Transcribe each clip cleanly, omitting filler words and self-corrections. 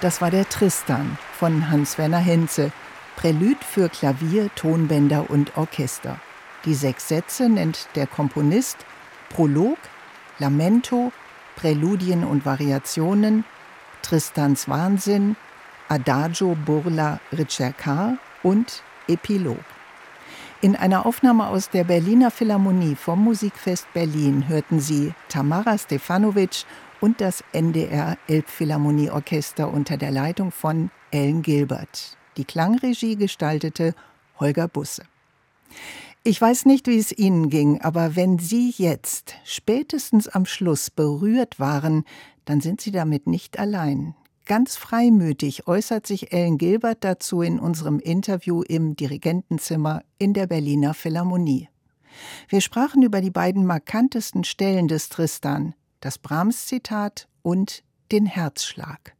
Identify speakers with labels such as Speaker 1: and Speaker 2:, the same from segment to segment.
Speaker 1: Das war der Tristan von Hans-Werner Henze, Prälude für Klavier, Tonbänder und Orchester. Die 6 Sätze nennt der Komponist Prolog, Lamento, Präludien und Variationen, Tristans Wahnsinn, Adagio burla ricercar und Epilog. In einer Aufnahme aus der Berliner Philharmonie vom Musikfest Berlin hörten Sie Tamara Stefanovic und das NDR Elbphilharmonieorchester unter der Leitung von Ellen Gilbert. Die Klangregie gestaltete Holger Busse. Ich weiß nicht, wie es Ihnen ging, aber wenn Sie jetzt spätestens am Schluss berührt waren, dann sind Sie damit nicht allein. Ganz freimütig äußert sich Ellen Gilbert dazu in unserem Interview im Dirigentenzimmer in der Berliner Philharmonie. Wir sprachen über die beiden markantesten Stellen des Tristan, das Brahms-Zitat und den Herzschlag.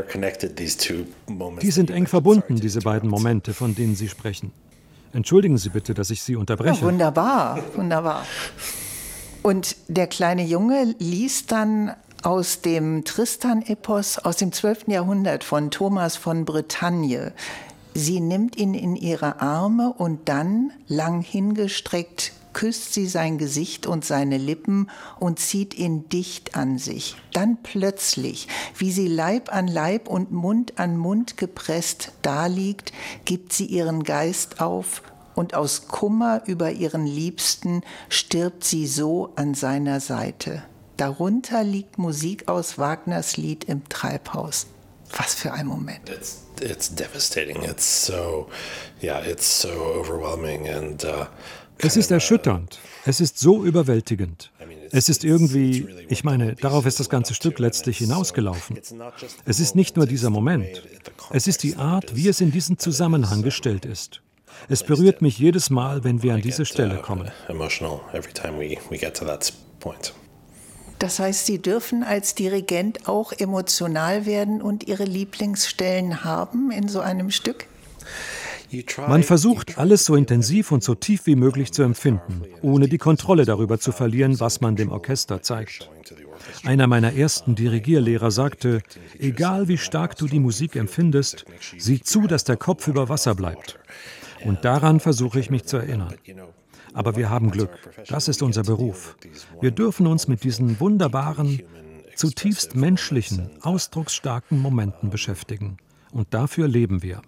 Speaker 2: Die sind eng verbunden, diese beiden Momente, von denen Sie sprechen. Entschuldigen Sie bitte, dass ich Sie unterbreche.
Speaker 1: Ja, wunderbar, wunderbar. Und der kleine Junge liest dann aus dem Tristan-Epos aus dem 12. Jahrhundert von Thomas von Bretagne. Sie nimmt ihn in ihre Arme und dann, lang hingestreckt, küsst sie sein Gesicht und seine Lippen und zieht ihn dicht an sich. Dann plötzlich, wie sie Leib an Leib und Mund an Mund gepresst daliegt, gibt sie ihren Geist auf und aus Kummer über ihren Liebsten stirbt sie so an seiner Seite. Darunter liegt Musik aus Wagners Lied im Treibhaus. Was für ein Moment.
Speaker 3: It's devastating. It's so overwhelming and
Speaker 2: es ist erschütternd. Es ist so überwältigend. Es ist irgendwie, ich meine, darauf ist das ganze Stück letztlich hinausgelaufen. Es ist nicht nur dieser Moment. Es ist die Art, wie es in diesen Zusammenhang gestellt ist. Es berührt mich jedes Mal, wenn wir an diese Stelle kommen.
Speaker 1: Das heißt, Sie dürfen als Dirigent auch emotional werden und Ihre Lieblingsstellen haben in so einem Stück?
Speaker 2: Man versucht, alles so intensiv und so tief wie möglich zu empfinden, ohne die Kontrolle darüber zu verlieren, was man dem Orchester zeigt. Einer meiner ersten Dirigierlehrer sagte, egal wie stark du die Musik empfindest, sieh zu, dass der Kopf über Wasser bleibt. Und daran versuche ich mich zu erinnern. Aber wir haben Glück. Das ist unser Beruf. Wir dürfen uns mit diesen wunderbaren, zutiefst menschlichen, ausdrucksstarken Momenten beschäftigen. Und dafür leben wir.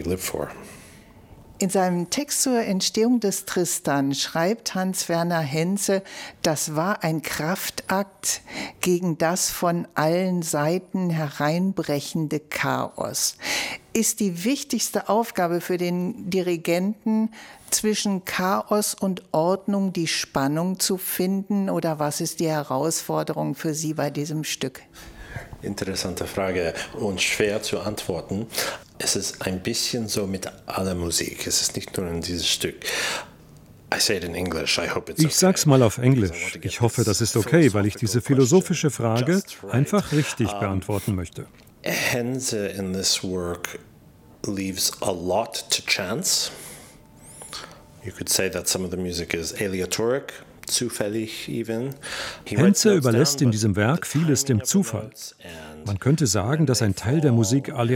Speaker 1: In seinem Text zur Entstehung des Tristan schreibt Hans-Werner Henze, das war ein Kraftakt gegen das von allen Seiten hereinbrechende Chaos. Ist die wichtigste Aufgabe für den Dirigenten, zwischen Chaos und Ordnung die Spannung zu finden? Oder was ist die Herausforderung für Sie bei diesem Stück?
Speaker 3: Interessante Frage und schwer zu antworten. Es ist ein bisschen so mit aller Musik. Es ist nicht nur in dieses Stück.
Speaker 2: Ich sag's mal auf Englisch. Ich hoffe, das ist okay, weil ich diese philosophische Frage einfach richtig beantworten möchte.
Speaker 3: Henze in this work leaves a lot to chance. You could say that some of the music is aleatoric.
Speaker 2: Henze überlässt in diesem Werk vieles dem Zufall. Man könnte sagen, dass ein Teil der Musik